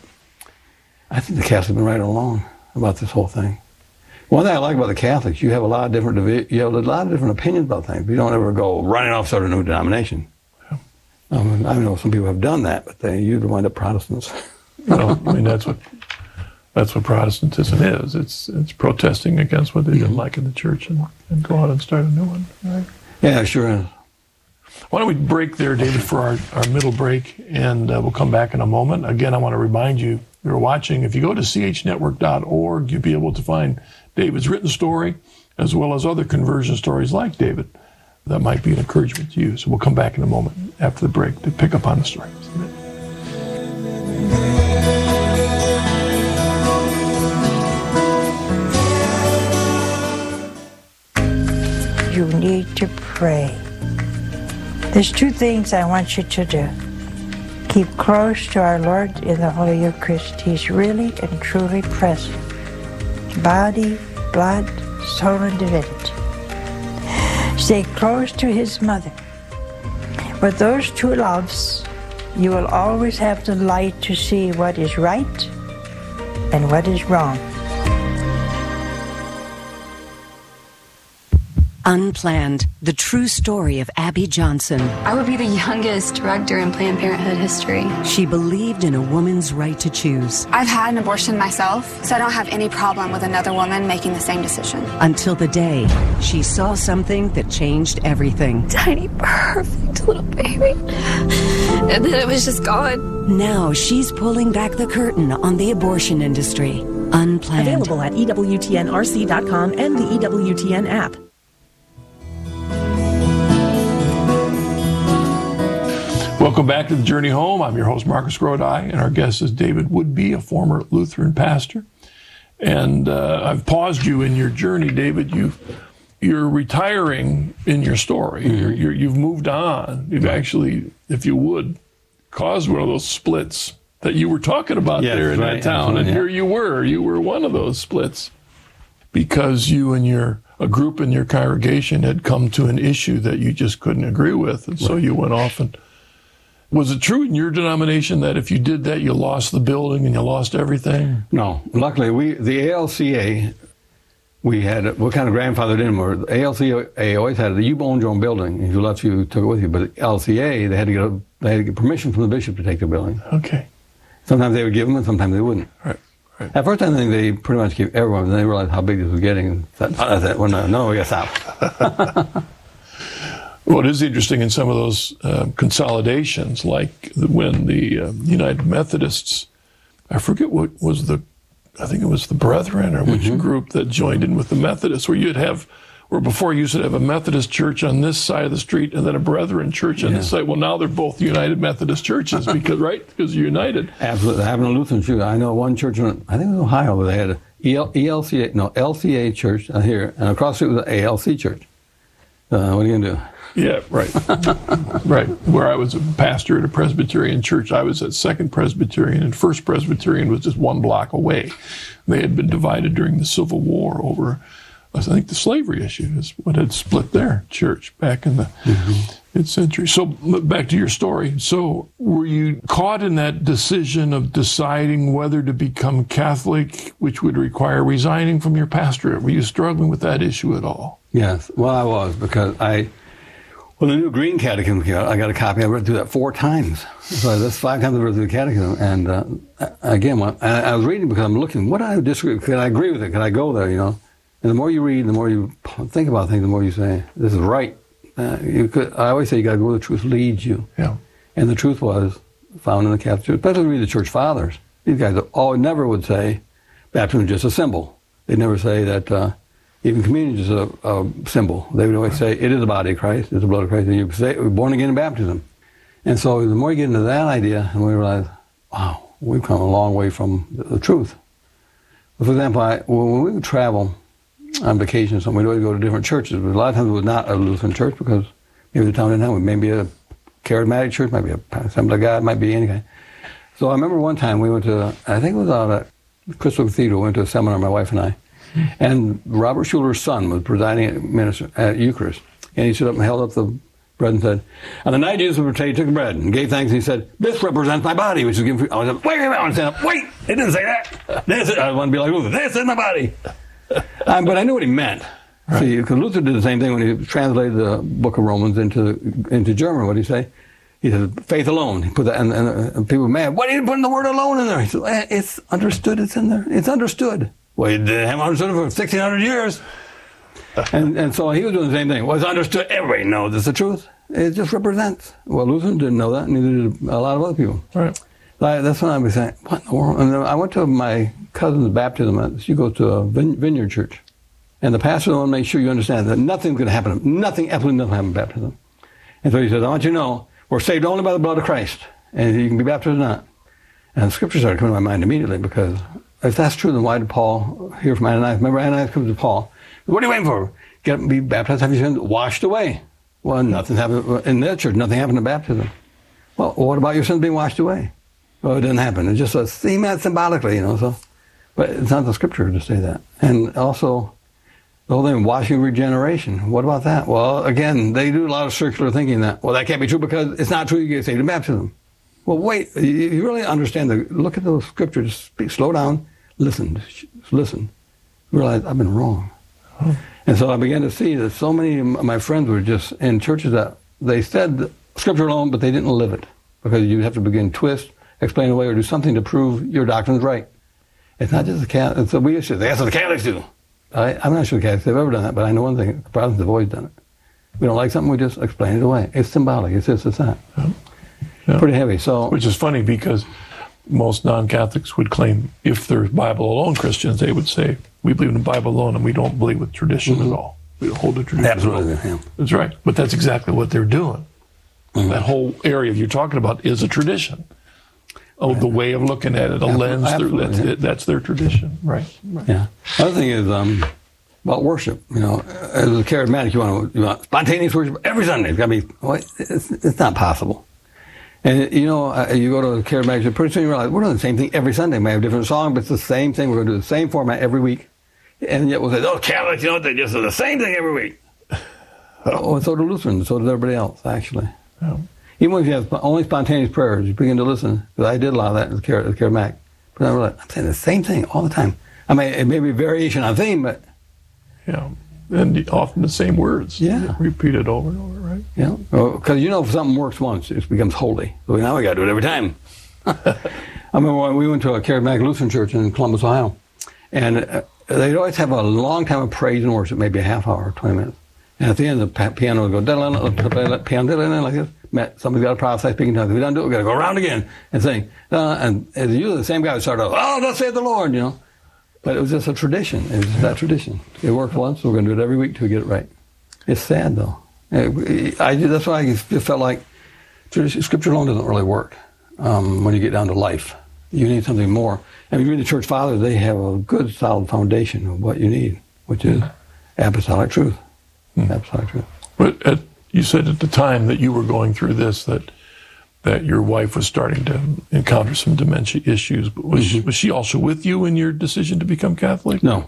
I think the Catholics have been right along about this whole thing. One thing I like about the Catholics, you have a lot of different divi- you have a lot of different opinions about things. You don't ever go running off start a new denomination. Yeah. Um, I know some people have done that, but they usually wind up Protestants. Well, I mean, that's what that's what Protestantism is. It's it's protesting against what they didn't like in the church and, and go out and start a new one, right? Yeah, sure is. Why don't we break there, David, for our, our middle break, and uh, we'll come back in a moment. Again, I want to remind you, you're watching, if you go to c h network dot org, you'll be able to find David's written story, as well as other conversion stories like David that might be an encouragement to you. So we'll come back in a moment after the break to pick up on the story. You need to pray. There's two things I want you to do. Keep close to our Lord in the Holy Eucharist. He's really and truly present. Body, blood, soul, and divinity. Stay close to His mother. With those two loves, you will always have the light to see what is right and what is wrong. Unplanned, the true story of Abby Johnson. I would be the youngest director in Planned Parenthood history. She believed in a woman's right to choose. I've had an abortion myself, so I don't have any problem with another woman making the same decision. Until the day she saw something that changed everything. Tiny, perfect little baby. And then it was just gone. Now she's pulling back the curtain on the abortion industry. Unplanned. Available at E W T N R C dot com and the E W T N app. Welcome back to The Journey Home. I'm your host, Marcus Grodi, and our guest is David Woodby, a former Lutheran pastor. And uh, I've paused you in your journey, David. You, you're retiring in your story. Mm-hmm. You're, you're, you've moved on. You've actually, if you would, caused one of those splits that you were talking about yes, there in right, that town. And yeah. here you were. You were one of those splits because you and your a group in your congregation had come to an issue that you just couldn't agree with. And so right. you went off and... Was it true in your denomination that if you did that, you lost the building and you lost everything? No. Luckily, we the A L C A, we had, what kind of grandfathered in were, the A L C A always had it. You owned your own building. If you left, you took it with you. But L C A, they had to get a, they had to get permission from the bishop to take the building. Okay. Sometimes they would give them, and sometimes they wouldn't. Right. Right. At first, I think they pretty much gave everyone, and they realized how big this was getting. And said, oh, that's it. Well, no, no, we got to stop. Well, it is interesting in some of those uh, consolidations, like when the uh, United Methodists, I forget what was the, I think it was the Brethren or which mm-hmm. group that joined in with the Methodists, where you'd have, where before you used to have a Methodist church on this side of the street and then a Brethren church on yeah. this side. Well, now they're both United Methodist churches because, right, because you're united. Absolutely. Having a Lutheran church. I know one church in, I think it was Ohio, where they had a E L C A, no, L C A church here, and across the street was an A L C church. Uh, what are you going to do? Yeah, right. Right. Where I was a pastor at a Presbyterian church, I was at Second Presbyterian, and First Presbyterian was just one block away. They had been divided during the Civil War over, I think, the slavery issue is what had split their church back in the mm-hmm. mid-century. So back to your story. So were you caught in that decision of deciding whether to become Catholic, which would require resigning from your pastorate? Were you struggling with that issue at all? Yes. Well, I was, because I, when the New Green Catechism came out, I got a copy. I read through that four times. So that's five times I read through the Catechism. And uh, again, when I, I was reading because I'm looking, what do I disagree with? Can I agree with it? Can I go there, you know? And the more you read, the more you think about things, the more you say, this is right. Uh, you could, I always say you got to go where the truth leads you. Yeah. And the truth was found in the Catholic Church. Especially read the Church Fathers. These guys all never would say baptism is just a symbol. They'd never say that uh, even communion is a, a symbol. They would always say it is the body of Christ, it's the blood of Christ, and you're say, born again in baptism. And so the more you get into that idea, and we realize, wow, we've come a long way from the, the truth. For example, I, when we would travel on vacation, so we'd always go to different churches. But a lot of times it was not a Lutheran church because maybe the town didn't have it. Maybe a charismatic church, maybe a Assembly of God, might be any kind. So I remember one time we went to, I think it was out at Crystal Cathedral, we went to a seminar, my wife and I, and Robert Schuller's son was presiding minister at Eucharist. And he stood up and held up the bread and said, on the night Jesus was betrayed, he took the bread and gave thanks, and he said, this represents my body, which is given for, I was like, wait a minute, I want to stand up, wait, it didn't say that. This is, I want to be like Luther, this is my body. Um, but I knew what he meant. Right. See, because Luther did the same thing when he translated the Book of Romans into into German. What did he say? He said, "Faith alone." He put that, and, and, and people were mad. Why did you put the word "alone" in there? He said, eh, "It's understood. It's in there. It's understood." Well, he didn't have understood it for sixteen hundred years, and and so he was doing the same thing. Well, it's understood. Everybody knows it's the truth. It just represents. Well, Luther didn't know that. Neither did a lot of other people. Right. I, that's when I was saying, what in the world? And then I went to my cousin's baptism. She goes to a vineyard church. And the pastor wanted to make sure you understand that nothing's going to happen. Nothing, absolutely nothing happens in baptism. And so he says, I want you to know, we're saved only by the blood of Christ. And you can be baptized or not. And the scripture started coming to my mind immediately, because if that's true, then why did Paul hear from Ananias? Remember, Ananias comes to Paul. What are you waiting for? Get up and be baptized, have your sins washed away. Well, nothing happened in their church. Nothing happened in baptism. Well, what about your sins being washed away? Well, it didn't happen. It just was seen that symbolically, you know. So, but it's not the scripture to say that. And also, the whole thing, washing regeneration. What about that? Well, again, they do a lot of circular thinking that, well, that can't be true because it's not true you get saved in baptism. Well, wait, you, you really understand the, look at those scriptures, speak, slow down, listen, listen. Realize I've been wrong. Oh. And so I began to see that so many of my friends were just in churches that they said scripture alone, but they didn't live it, because you have to begin to twist, explain away, or do something to prove your doctrine's right. It's not just the Catholics. So we used to say, that's what the Catholics do. I, I'm not sure the Catholics have ever done that, but I know one thing, the Protestants have always done it. We don't like something, we just explain it away. It's symbolic, it's this, it's that. Yeah. Yeah. Pretty heavy. So, which is funny, because most non-Catholics would claim, if they're Bible-alone Christians, they would say, we believe in the Bible alone, and we don't believe with tradition mm-hmm. at all. We don't hold the tradition Absolutely, at all. Yeah. That's right. But that's exactly what they're doing. Mm-hmm. That whole area you're talking about is a tradition. Oh, the way of looking at it, a lens, through, that's, yeah. it, that's their tradition. Right. right. Yeah. Another thing is um, about worship. You know, as a charismatic, you want, to, you want spontaneous worship every Sunday. It's got to be, well, it's, it's not possible. And, you know, uh, you go to a charismatic, pretty soon you realize we're doing the same thing every Sunday. We may have a different song, but it's the same thing. We're going to do the same format every week. And yet we'll say, oh, Catholics, you know, they just do the same thing every week. Oh, and so do Lutherans, so does everybody else, actually. Yeah. Even if you have only spontaneous prayers, you begin to listen, because I did a lot of that as a charismatic. But I'm like, I'm saying the same thing all the time. I mean, it may be a variation on theme, but... Yeah, and often the same words. Yeah. Repeated over and over, right? Yeah, because well, you know, if something works once, it becomes holy. So now we got to do it every time. I remember when we went to a charismatic Lutheran church in Columbus, Ohio, and uh, they'd always have a long time of praise and worship, maybe a half hour, twenty minutes. And at the end, the piano would go, piano like this. Somebody's got to prophesy, speaking tongues. If we don't do it, we've got to go around again and sing. Uh, and it's usually the same guy would start off, oh, thus saith the Lord, you know. But it was just a tradition. It was just that tradition. It worked once, so we're going to do it every week till we get it right. It's sad, though. It, I, that's why I just felt like tradition, Scripture alone doesn't really work um, when you get down to life. You need something more. And if you read the Church Fathers, they have a good, solid foundation of what you need, which is apostolic truth. Hmm. Apostolic truth. But at, You said at the time that you were going through this that that your wife was starting to encounter some dementia issues. But was, mm-hmm. she, was she also with you in your decision to become Catholic? No.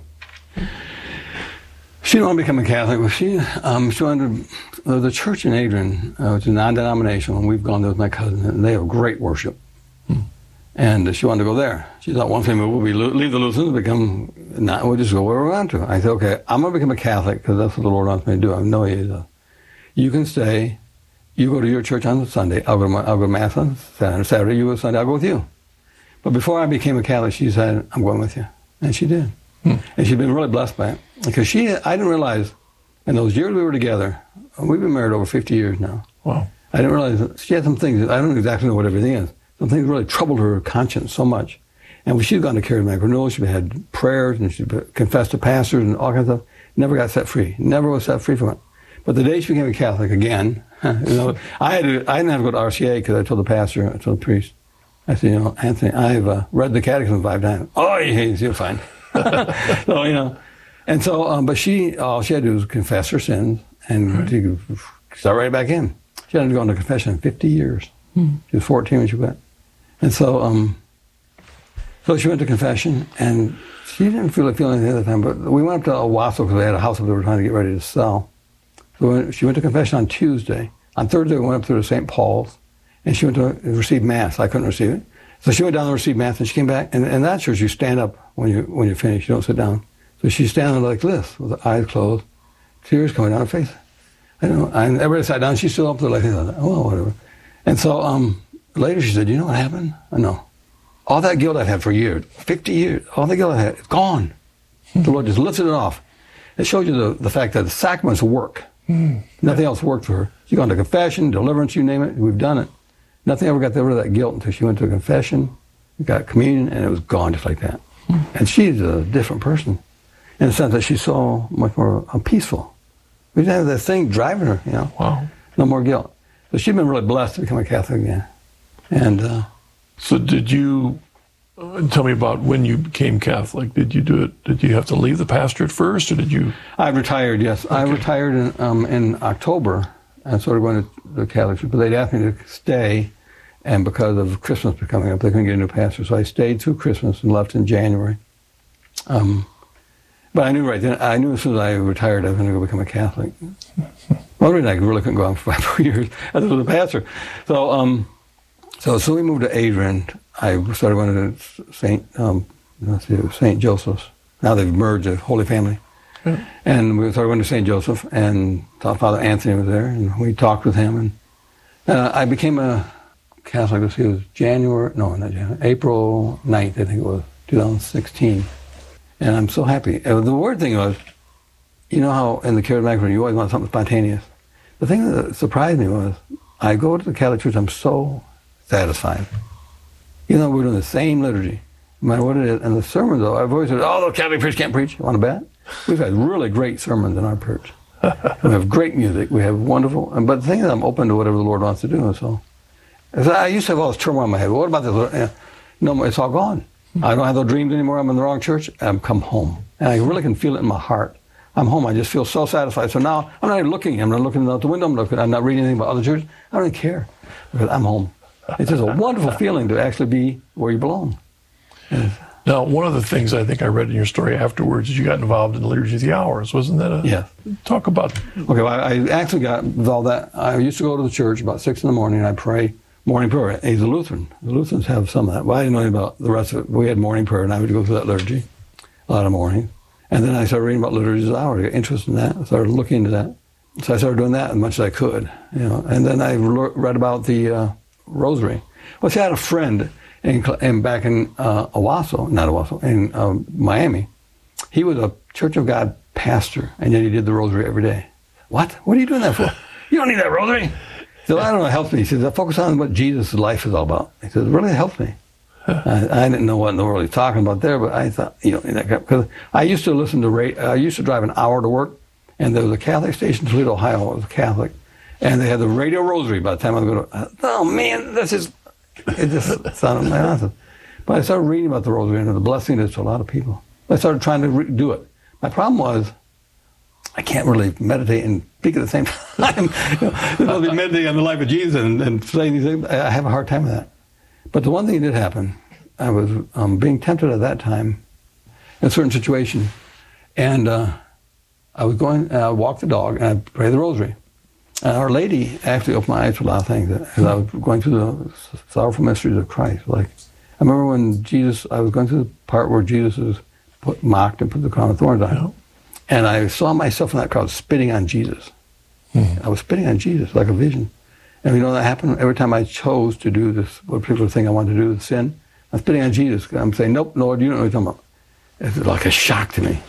She didn't want to become a Catholic. Well, she, um, she wanted to, uh, the church in Adrian, uh, which is non-denominational, and we've gone there with my cousin, and they have great worship. Hmm. And she wanted to go there. She thought one thing, we'll be, leave the Lutherans and become, not, we'll just go where we want to. I said, okay, I'm going to become a Catholic because that's what the Lord wants me to do. I know He is. You can stay. You go to your church on Sunday. I'll go to, my, I'll go to Mass on Saturday. You go to Sunday. I'll go with you. But before I became a Catholic, she said, I'm going with you. And she did. Hmm. And she'd been really blessed by it. Because she, I didn't realize, in those years we were together, we've been married over fifty years now. Wow. I didn't realize that she had some things, I don't exactly know what everything is. Some things really troubled her conscience so much. And when she'd gone to charismatic renewal, she had prayers and she confessed to pastors and all kinds of stuff. Never got set free. Never was set free from it. But the day she became a Catholic again, you know, I had to, I didn't have to go to R C A because I told the pastor, I told the priest, I said, you know, Anthony, I've uh, read the Catechism five times. Oh, yeah, you're fine. So, you know, and so, um, but she, all she had to do was confess her sins and right. to start right back in. She hadn't gone to confession in fifty years. Hmm. She was fourteen when she went. And so, um, so she went to confession, and she didn't feel like feeling anything at the time, but we went up to Owasso because they had a house that they were trying to get ready to sell. So when she went to confession on Tuesday. On Thursday, we went up to Saint Paul's, and she went to receive Mass. I couldn't receive it. So she went down to receive Mass, and she came back. And in that church, you stand up when you when you finish. You don't sit down. So she's standing like this, with her eyes closed, tears coming down her face. I don't know. And everybody sat down. She's still up there like this. Oh, whatever. And so um, later she said, you know what happened? I know. All that guilt I've had for years, fifty years, all the guilt I had, it's gone. The Lord just lifted it off. It shows you the, the fact that the sacraments work. Mm. Nothing else worked for her. She gone to confession, deliverance, you name it. We've done it. Nothing ever got rid of that guilt until she went to confession, got communion, and it was gone just like that. Mm. And she's a different person in the sense that she's so much more uh, peaceful. We didn't have that thing driving her, you know. Wow. No more guilt. So she's been really blessed to become a Catholic again. And uh, so did you, uh, tell me about when you became Catholic. Did you do it, did you have to leave the pastorate first, or did you? I retired, yes. Okay. I retired in, um, in October and started going to the Catholic church, but they'd asked me to stay, and because of Christmas coming up, they couldn't get a new pastor, so I stayed through Christmas and left in January. Um, but I knew right then, I knew as soon as I retired I was going to go become a Catholic. One reason I really couldn't go on for five more years as a pastor. So, um, so so we moved to Adrian. I started going to Saint um, let's see, Saint Joseph's. Now they've merged the Holy Family, yeah. And we started going to Saint Joseph, and Father Anthony was there, and we talked with him, and uh, I became a Catholic. Let's see, it was January, no, not January, April ninth, I think it was, two thousand sixteen, and I'm so happy. Uh, the weird thing was, you know how in the charismatic you always want something spontaneous. The thing that surprised me was, I go to the Catholic Church, I'm so satisfied. Even though we're doing the same liturgy, no matter what it is, and the sermons, though, I've always said, oh, those Catholic priests can't preach. You want to bet? We've had really great sermons in our church. We have great music. We have wonderful, and but the thing is, I'm open to whatever the Lord wants to do. So, so I used to have all this turmoil in my head. Well, what about this? No, it's all gone. I don't have those dreams anymore. I'm in the wrong church. I've come home, and I really can feel it in my heart. I'm home. I just feel so satisfied. So now I'm not even looking. I'm not looking out the window. I'm, looking, I'm not reading anything about other churches. I don't even care because I'm home. It's just a wonderful feeling to actually be where you belong. Yes. Now, one of the things I think I read in your story afterwards is you got involved in the Liturgy of the Hours. Wasn't that a... Yes. Talk about... Okay, well, I actually got involved that. I used to go to the church about six in the morning, and I pray morning prayer. He's a Lutheran. The Lutherans have some of that. Well, I didn't know anything about the rest of it. We had morning prayer, and I would go through that liturgy a lot of mornings. And then I started reading about Liturgy of the Hours. I got interested in that. I started looking into that. So I started doing that as much as I could, you know. And then I read about the uh, Rosary. Well, see, I had a friend in, in back in uh, Owasso, not Owasso, in um, Miami. He was a Church of God pastor, and yet he did the Rosary every day. What? What are you doing that for? You don't need that Rosary. So I don't know, it helps me. He says, I focus on what Jesus' life is all about. He says, it really helps me. I, I didn't know what in the world he's talking about there, but I thought, you know, because I used to listen to, ra- I used to drive an hour to work, and there was a Catholic station in Toledo, Ohio. It was Catholic. And they had the Radio Rosary by the time I was going to, oh man, this is, it just sounded my nonsense. But I started reading about the Rosary and the blessing it is to a lot of people. I started trying to re- do it. My problem was, I can't really meditate and speak at the same time. You know, I'll be meditating on the life of Jesus and, and saying these things. I have a hard time with that. But the one thing that did happen, I was um, being tempted at that time in a certain situation, and uh, I was going, I walked the dog, and I prayed the rosary. And Our Lady actually opened my eyes to a lot of things as I was going through the sorrowful mysteries of Christ. Like, I remember when Jesus, I was going through the part where Jesus was put, mocked and put the crown of thorns on him. And I saw myself in that crowd spitting on Jesus. Mm-hmm. I was spitting on Jesus like a vision. And you know that happened every time I chose to do this particular thing I wanted to do, the sin. I'm spitting on Jesus. I'm saying, nope, Lord, you don't know what you're talking about. It's like a shock to me.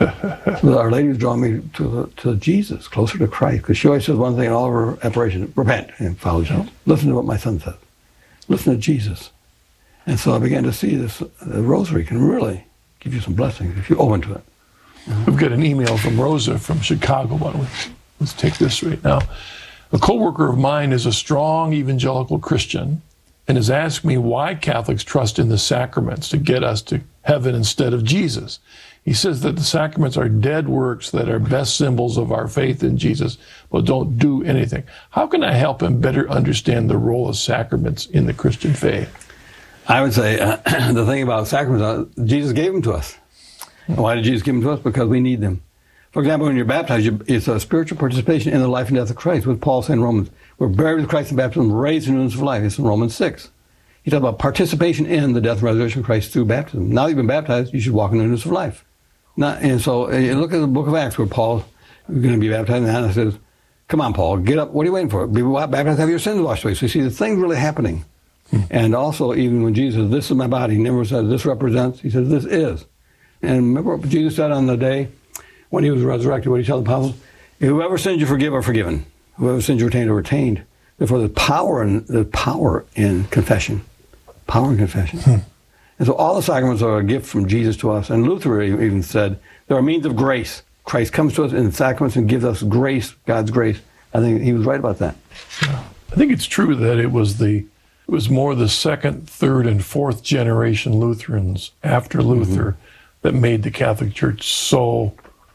So Our Lady was drawing me to, to Jesus, closer to Christ. Because she always says one thing in all of her apparitions, repent and follow Jesus. Listen to what my son says. Listen to Jesus. And so I began to see this, the rosary can really give you some blessings if you're open to it. Uh-huh. We've got an email from Rosa from Chicago. Why don't we, let's take this right now. A coworker of mine is a strong evangelical Christian and has asked me why Catholics trust in the sacraments to get us to heaven instead of Jesus. He says that the sacraments are dead works that are best symbols of our faith in Jesus, but don't do anything. How can I help him better understand the role of sacraments in the Christian faith? I would say uh, the thing about sacraments, uh, Jesus gave them to us. And why did Jesus give them to us? Because we need them. For example, when you're baptized, you, it's a spiritual participation in the life and death of Christ. What Paul said in Romans, we're buried with Christ in baptism, raised in newness of life. It's in Romans six. He talks about participation in the death and resurrection of Christ through baptism. Now that you've been baptized, you should walk in newness of life. Not, and so uh, you look at the book of Acts where Paul is going to be baptized, and Hannah says, come on, Paul, get up. What are you waiting for? Be baptized, have your sins washed away. So you see the thing's really happening. Hmm. And also, even when Jesus says, this is my body, he never says, this represents. He says, this is. And remember what Jesus said on the day when he was resurrected, what he told the apostles? Whoever sins you forgive are forgiven. Whoever sins you retain are retained. Therefore, there's power in, there's power in confession. Power in confession. Hmm. And so all the sacraments are a gift from Jesus to us. And Luther even said, there are means of grace. Christ comes to us in the sacraments and gives us grace, God's grace. I think he was right about that. Yeah. I think it's true that it was the it was more the second, third, and fourth generation Lutherans after Luther mm-hmm. that made the Catholic Church so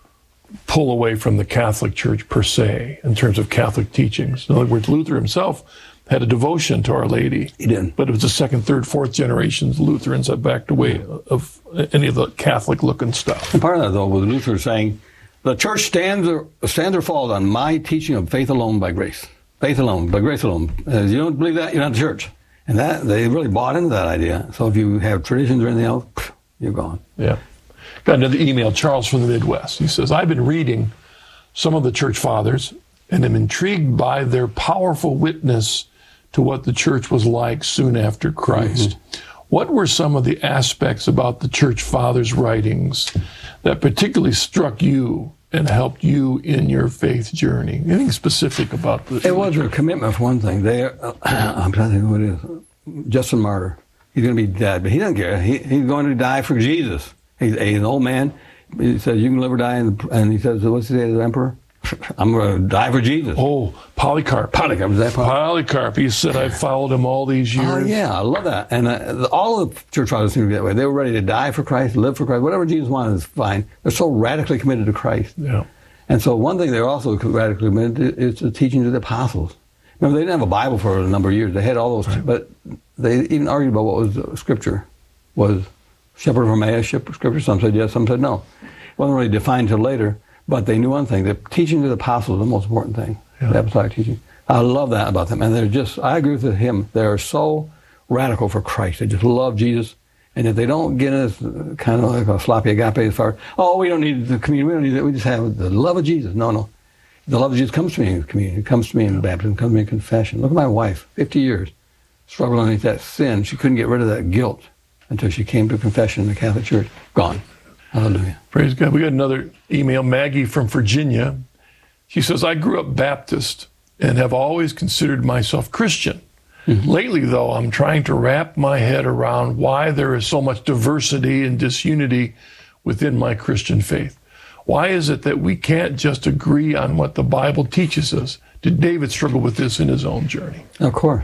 pull away from the Catholic Church per se in terms of Catholic teachings. In other words, Luther himself had a devotion to Our Lady. He did. But it was the second, third, fourth generations Lutherans that backed away of any of the Catholic-looking stuff. And part of that, though, was Luther saying, the church stands or, stands or falls on my teaching of faith alone by grace. Faith alone, by grace alone. As you don't believe that, you're not the church. And that they really bought into that idea. So if you have traditions or anything else, you're gone. Yeah. Got another email, Charles from the Midwest. He says, I've been reading some of the church fathers and am intrigued by their powerful witness to what the church was like soon after Christ. Mm-hmm. What were some of the aspects about the church fathers' writings that particularly struck you and helped you in your faith journey? Anything specific about this? It was a commitment, for one thing. They, uh, I'm trying to think who it is. Justin Martyr. He's going to be dead, but he doesn't care. He, he's going to die for Jesus. He's, he's an old man. He says, you can live or die. And, and he says, what's he say to the emperor? I'm going to die for Jesus. Oh, Polycarp. Polycarp, is that Polycarp? Polycarp. He said, I followed him all these years. Oh, yeah, I love that. And uh, all of the church fathers seem to be that way. They were ready to die for Christ, live for Christ. Whatever Jesus wanted is fine. They're so radically committed to Christ. Yeah. And so one thing they're also radically committed to is the teaching of the apostles. Remember, they didn't have a Bible for a number of years. They had all those, right. But they even argued about what was uh, Scripture. Was Shepherd of Emmaus Scripture? Some said yes, some said no. It wasn't really defined until later. But they knew one thing, the teaching of the apostles is the most important thing, yeah. The apostolic teaching. I love that about them. And they're just, I agree with him, they're so radical for Christ. They just love Jesus. And if they don't get us kind of like a sloppy agape as far as, oh, we don't need the communion, we don't need it, we just have the love of Jesus. No, no. The love of Jesus comes to me in communion, it comes to me in yeah. baptism, it comes to me in confession. Look at my wife, fifty years, struggling underneath that sin. She couldn't get rid of that guilt until she came to confession in the Catholic Church. Gone. Hallelujah. Praise God. We got another email, Maggie from Virginia. She says, I grew up Baptist and have always considered myself Christian. Mm-hmm. Lately, though, I'm trying to wrap my head around why there is so much diversity and disunity within my Christian faith. Why is it that we can't just agree on what the Bible teaches us? Did David struggle with this in his own journey? Of course.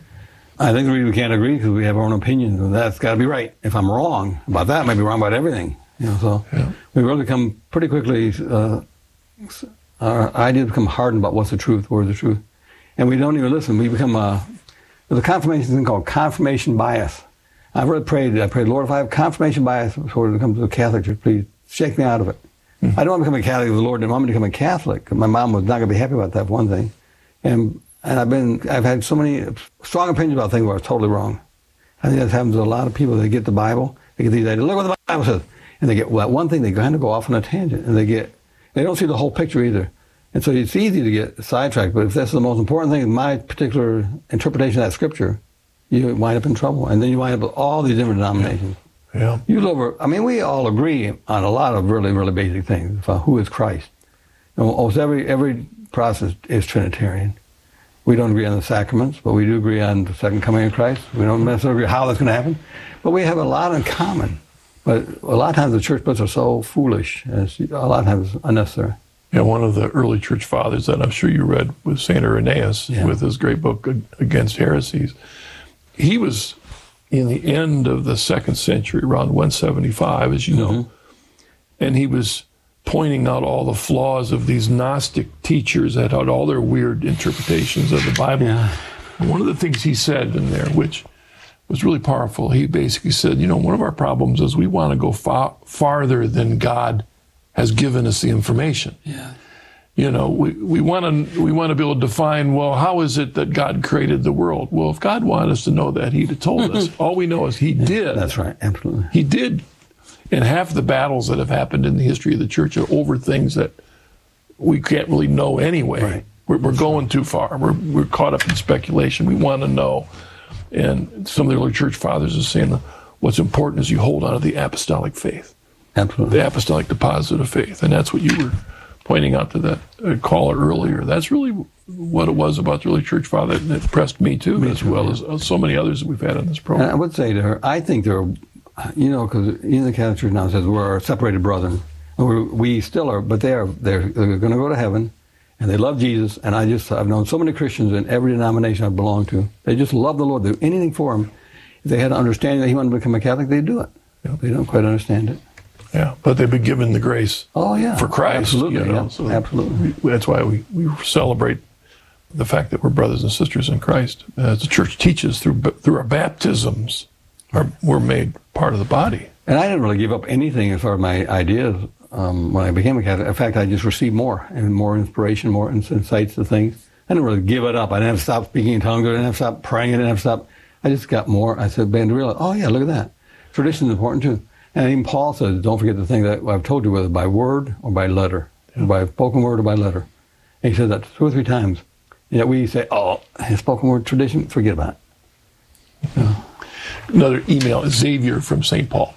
I think the reason we can't agree because we have our own opinions, and that's got to be right. If I'm wrong about that, I might be wrong about everything. You know, so yeah. we really come pretty quickly uh, our ideas become hardened about what's the truth, where's the truth. And we don't even listen. We become a, there's a confirmation thing called confirmation bias. I've really prayed, I prayed, Lord, if I have confirmation bias when it comes to the Catholic Church, please shake me out of it. Mm-hmm. I don't want to become a Catholic if the Lord didn't want me to become a Catholic. My mom was not going to be happy about that, for one thing. And and I've been, I've had so many strong opinions about things where I was totally wrong. I think that happens to a lot of people. They get the Bible, they get these ideas, look what the Bible says. And they get well, that one thing, they kind of go off on a tangent, and they get, they don't see the whole picture either. And so it's easy to get sidetracked, but if that's the most important thing, my particular interpretation of that scripture, you wind up in trouble. And then you wind up with all these different denominations. Yeah. yeah. You over, I mean, we all agree on a lot of really, really basic things about who is Christ. And almost every, every process is Trinitarian. We don't agree on the sacraments, but we do agree on the second coming of Christ. We don't necessarily agree how that's going to happen, but we have a lot in common. But a lot of times the church splits are so foolish, and it's a lot of times unnecessary. Yeah, one of the early church fathers that I'm sure you read was Saint Irenaeus, yeah. with his great book Against Heresies. He was in the end of the second century, around one seventy-five, as you know, mm-hmm. and he was pointing out all the flaws of these Gnostic teachers that had all their weird interpretations of the Bible. Yeah. One of the things he said in there, which was really powerful, he basically said, you know, one of our problems is we want to go far, farther than God has given us the information. Yeah. You know, we, we want to we want to be able to define, well, how is it that God created the world? Well, if God wanted us to know that, he'd have told us. All we know is he yeah, did. That's right, absolutely. He did. And half the battles that have happened in the history of the church are over things that we can't really know anyway. Right. We're, we're going too far. We're we're caught up in speculation. We want to know. And some of the early church fathers are saying what's important is you hold on to the apostolic faith. Absolutely. The apostolic deposit of faith. And that's what you were pointing out to that uh, caller earlier. That's really what it was about the early church father that impressed me too, me as too, well yeah. as uh, so many others that we've had on this program. And I would say to her, I think there are, you know, because even the Catholic Church now says we're separated brethren. We're, we still are, but they are, they're, they're going to go to heaven, and they love Jesus. And I just, I've known so many Christians in every denomination I've belonged to. They just love the Lord. They do anything for him. If they had an understanding that he wanted to become a Catholic, they'd do it. Yeah. They don't quite understand it. Yeah, but they've been given the grace oh, yeah. for Christ. Absolutely, you know? yeah. So absolutely. We, that's why we, we celebrate the fact that we're brothers and sisters in Christ. As the church teaches, through through our baptisms, our, we're made part of the body. And I didn't really give up anything as far as my ideas um, when I became a Catholic. In fact, I just received more and more inspiration, more insights to things. I didn't really give it up. I didn't have to stop speaking in tongues. I didn't have to stop praying. I didn't have to stop. I just got more. I said, man, to realize, oh, yeah, look at that. Tradition is important, too. And even Paul says, don't forget the thing that I've told you, whether by word or by letter, yeah. or by spoken word or by letter. And he said that two or three times. And yet we say, oh, spoken word tradition, forget about it. So. Another email is Xavier from Saint Paul.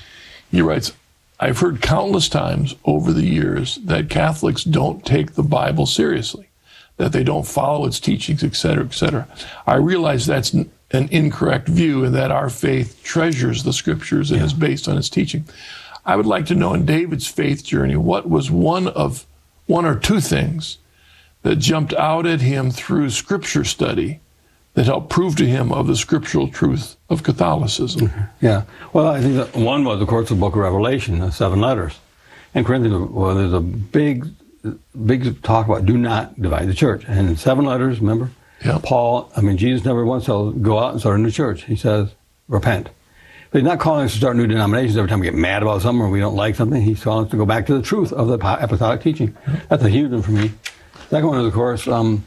He writes, I've heard countless times over the years that Catholics don't take the Bible seriously, that they don't follow its teachings, et cetera, et cetera. I realize that's an incorrect view and that our faith treasures the scriptures and yeah. is based on its teaching. I would like to know in David's faith journey, what was one of one or two things that jumped out at him through scripture study that helped prove to him of the scriptural truth of Catholicism? Yeah. Well, I think that one was, of course, the book of Revelation, the seven letters. And Corinthians, well, there's a big, big talk about do not divide the church. And in seven letters, remember? Yeah. Paul, I mean, Jesus never once said, go out and start a new church. He says, repent. But he's not calling us to start new denominations every time we get mad about something or we don't like something. He's calling us to go back to the truth of the apostolic teaching. That's a huge one for me. Second one is, of course, um,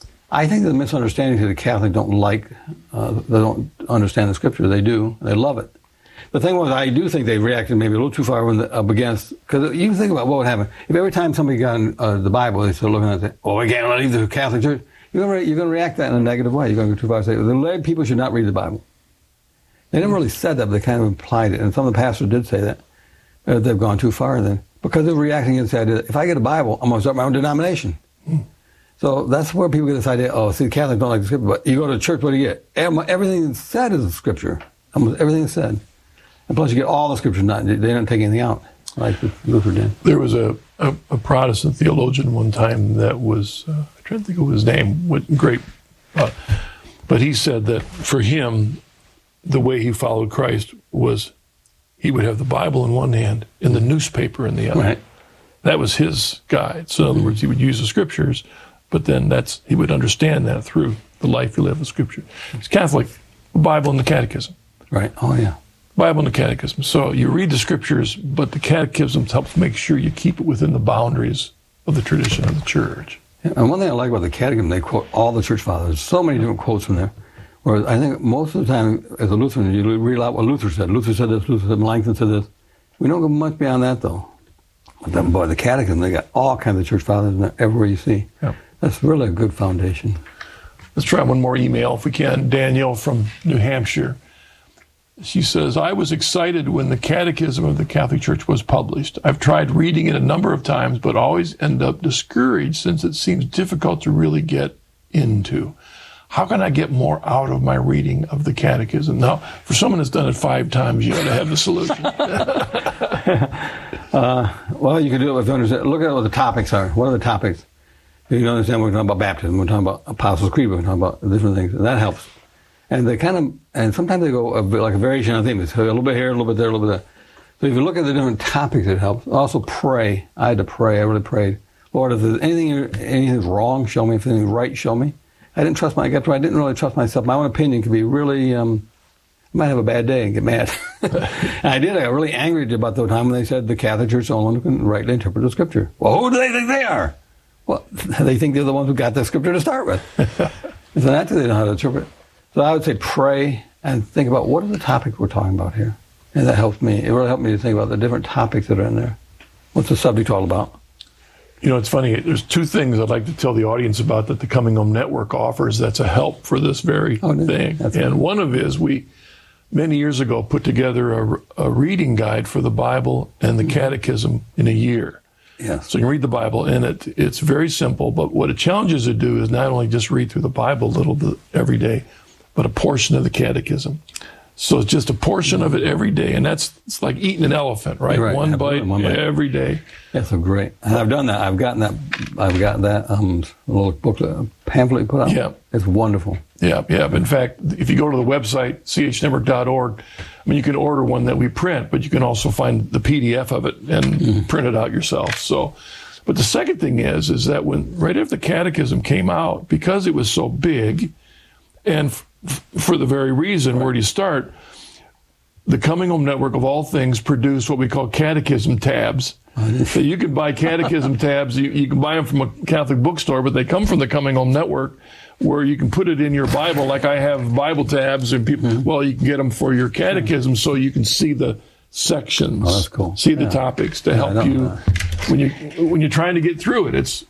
I think the misunderstanding is the Catholics don't like, uh, they don't understand the scripture. They do. They love it. The thing was, I do think they reacted maybe a little too far when the, up against, because you think about what would happen. If every time somebody got in, uh, the Bible, they started looking at it, oh, we can't leave the Catholic Church, you're going to you're going to react that in a negative way. You're going to go too far and say, the lay people should not read the Bible. They never really said that, but they kind of implied it. And some of the pastors did say that. Uh, they've gone too far then. Because they're reacting against the idea that if I get a Bible, I'm going to start my own denomination. Hmm. So that's where people get this idea, oh, see, the Catholics don't like the scripture, but you go to church, what do you get? Everything that's said is the scripture. Almost everything that's said. And plus you get all the scriptures, not, they don't take anything out, like Luther did. There was a, a, a Protestant theologian one time that was, uh, I'm trying to think of his name, what great, uh, but he said that for him, the way he followed Christ was he would have the Bible in one hand and the newspaper in the other. Right. That was his guide. So in other words, he would use the scriptures, but then that's he would understand that through the life he lived with scripture. It's Catholic, the Bible and the Catechism. Right. Oh, yeah. Bible and the Catechism. So you read the scriptures, but the Catechism helps make sure you keep it within the boundaries of the tradition of the church. Yeah, and one thing I like about the Catechism, they quote all the church fathers. So many different quotes from there. Whereas I think most of the time, as a Lutheran, you read out what Luther said. Luther said this, Luther said, Melanchthon said this. We don't go much beyond that, though. But then, boy, the Catechism, they got all kinds of church fathers in there, everywhere you see. Yeah. That's really a good foundation. Let's try one more email if we can. Danielle from New Hampshire. She says, I was excited when the Catechism of the Catholic Church was published. I've tried reading it a number of times, but always end up discouraged since it seems difficult to really get into. How can I get more out of my reading of the Catechism? Now, for someone that's done it five times, you got to have the solution. uh, well, you can do it with understand. Look at what the topics are. What are the topics? You can understand we're talking about baptism, we're talking about Apostles' Creed, we're talking about different things, and that helps. And they kind of, and sometimes they go a bit like a variation on theme. It's a little bit here, a little bit there, a little bit there. So if you look at the different topics, it helps. Also pray. I had to pray. I really prayed. Lord, if there's anything, anything's wrong, show me. If anything's right, show me. I didn't trust my, I got to, I didn't really trust myself. My own opinion could be really, um, I might have a bad day and get mad. And I did. I got really angry about the time when they said the Catholic Church is the only one who can rightly interpret the Scripture. Well, who do they think they are? Well, they think they're the ones who got the Scripture to start with. So that's they know how to interpret. So I would say pray and think about what are the topics we're talking about here. And that helps me. It really helped me to think about the different topics that are in there. What's the subject all about? You know, it's funny. There's two things I'd like to tell the audience about that the Coming Home Network offers that's a help for this very oh, thing. That's and good. One of is we, many years ago, put together a, a reading guide for the Bible and the Catechism in a year. Yes. So you can read the Bible, and it it's very simple. But what it challenges you to do is not only just read through the Bible a little bit every day, but a portion of the Catechism. So it's just a portion of it every day, and that's it's like eating an elephant, right? right. One, bite one bite every day. That's so great. And I've done that. I've gotten that. I've got that um, little booklet, pamphlet you put out. Yeah. It's wonderful. Yeah, yeah. In fact, if you go to the website, c h network dot org, I mean, you can order one that we print, but you can also find the P D F of it and mm-hmm. print it out yourself. So, but the second thing is, is that when right after the Catechism came out, because it was so big, and f- for the very reason, right. Where do you start? The Coming Home Network, of all things, produced what we call catechism tabs. So you can buy catechism tabs. You, you can buy them from a Catholic bookstore, but they come from the Coming Home Network, where you can put it in your Bible. Like I have Bible tabs, and people, mm-hmm. well, you can get them for your catechism, so you can see the sections, oh, that's cool. see the yeah. topics to yeah, help you when you when you're trying to get through it. It's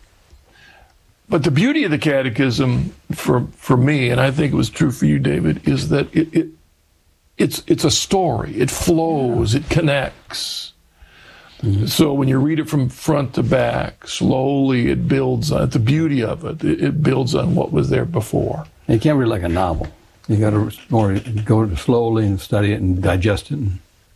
but the beauty of the Catechism for for me, and I think it was true for you, David, is that it. it It's it's a story. It flows. It connects. Mm-hmm. So when you read it from front to back, slowly it builds on the beauty of it. It, it builds on what was there before. You can't read it like a novel. You got to go slowly and study it and digest it.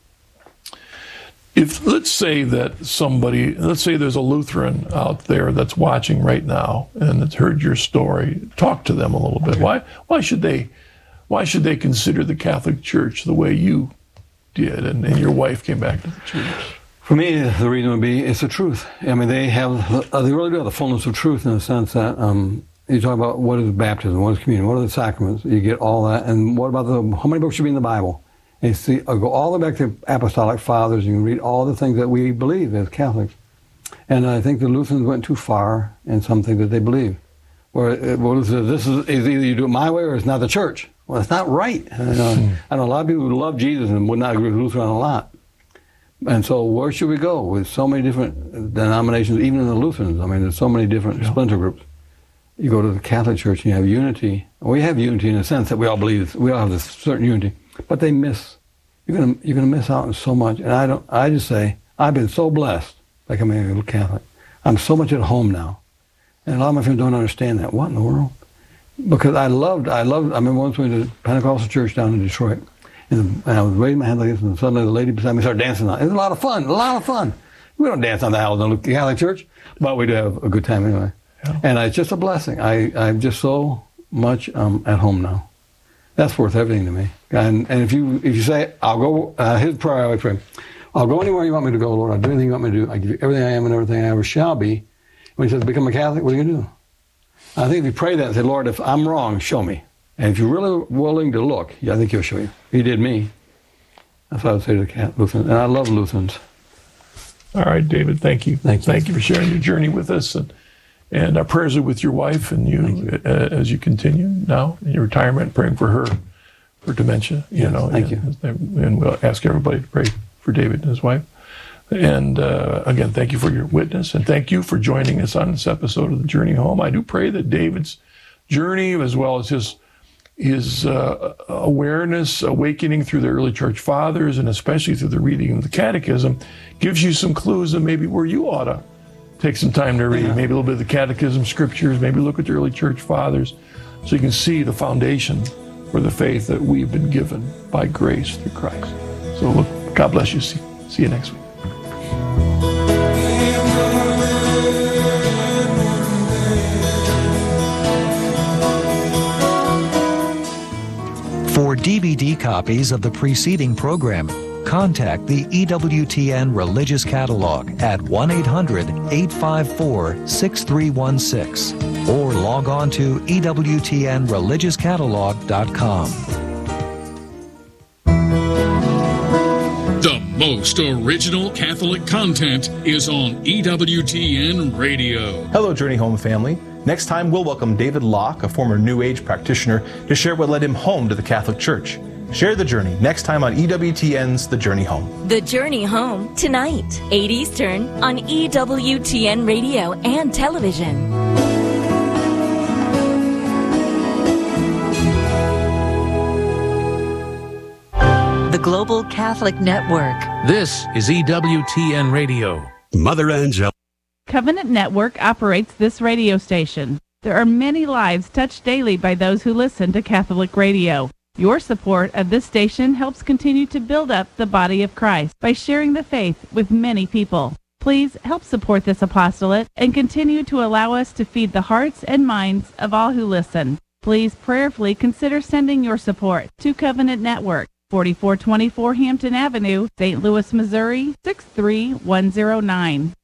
If let's say that somebody, let's say there's a Lutheran out there that's watching right now and that's heard your story, talk to them a little bit. Okay. Why why should they? Why should they consider the Catholic Church the way you did and, and your wife came back to the church? For me, the reason would be it's the truth. I mean, they have, they really do have the fullness of truth in the sense that um, you talk about what is baptism, what is communion, what are the sacraments, you get all that, and what about the, how many books should be in the Bible? And you see, I'll go all the way back to apostolic fathers, you can read all the things that we believe as Catholics. And I think the Lutherans went too far in some things that they believe. Where, well, this is, is either you do it my way or it's not the church. Well, it's not right. I know, hmm. I know a lot of people who love Jesus and would not agree with Luther on a lot. And so where should we go with so many different denominations, even in the Lutherans? I mean, there's so many different yeah. splinter groups. You go to the Catholic Church and you have unity. We have unity in the sense that we all believe, we all have this certain unity, but they miss. You're gonna you're gonna miss out on so much. And I don't. I just say I've been so blessed by coming a little Catholic. I'm so much at home now, and a lot of my friends don't understand that. What in the world? Because I loved, I loved, I remember once we went to Pentecostal church down in Detroit, and I was waving my hand like this, and suddenly the lady beside me started dancing on it. It was a lot of fun, a lot of fun. We don't dance on the aisles in the Catholic church, but we do have a good time anyway. Yeah. And it's just a blessing. I, I'm just so much um, at home now. That's worth everything to me. And and if you if you say, I'll go, uh, here's the prayer I always pray. I'll go anywhere you want me to go, Lord. I'll do anything you want me to do. I give you everything I am and everything I ever shall be. When he says, become a Catholic, what are you going to do? I think if you pray that and say, Lord, if I'm wrong, show me. And if you're really willing to look, yeah, I think he'll show you. He did me. That's what I would say to the Lutherans. And I love Lutherans. All right, David, thank you. Thank you. Thank you for sharing your journey with us. And, and our prayers are with your wife and you, you. Uh, as you continue now in your retirement, praying for her, for dementia. You Yes, know, thank and, you. And we'll ask everybody to pray for David and his wife. And uh, again, thank you for your witness, and thank you for joining us on this episode of The Journey Home. I do pray that David's journey, as well as his his uh, awareness, awakening through the early church fathers, and especially through the reading of the Catechism, gives you some clues of maybe where you ought to take some time to read, Yeah. maybe a little bit of the Catechism, scriptures, maybe look at the early church fathers, so you can see the foundation for the faith that we've been given by grace through Christ. So look, God bless you. See, see you next week. For D V D copies of the preceding program, contact the E W T N Religious Catalog at one eight hundred, eight five four, six three one six or log on to E W T N religious catalog dot com. The most original Catholic content is on E W T N Radio. Hello, Journey Home family. Next time, we'll welcome David Locke, a former New Age practitioner, to share what led him home to the Catholic Church. Share the journey next time on E W T N's The Journey Home. The Journey Home, tonight, eight Eastern, on E W T N Radio and television. The Global Catholic Network. This is E W T N Radio. Mother Angel. Covenant Network operates this radio station. There are many lives touched daily by those who listen to Catholic radio. Your support of this station helps continue to build up the body of Christ by sharing the faith with many people. Please help support this apostolate and continue to allow us to feed the hearts and minds of all who listen. Please prayerfully consider sending your support to Covenant Network, forty-four twenty-four Hampton Avenue, Saint Louis, Missouri, six three one zero nine.